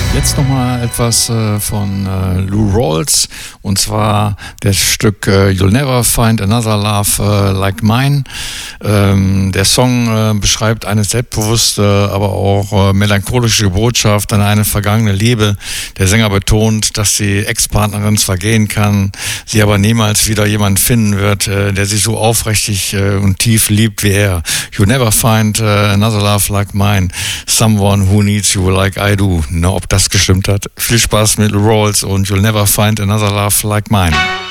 Jetzt nochmal etwas von Lou Rawls, und zwar das Stück You'll Never Find Another Love Like Mine. Der Song beschreibt eine selbstbewusste, aber auch melancholische Botschaft an eine vergangene Liebe. Der Sänger betont, dass die Ex-Partnerin zwar gehen kann, sie aber niemals wieder jemand finden wird, der sie so aufrichtig und tief liebt wie er. You'll never find another love like mine. Someone who needs you like I do. Na, ob das gestimmt hat. Viel Spaß mit Lou Rawls und You'll Never Find Another Love Like Mine.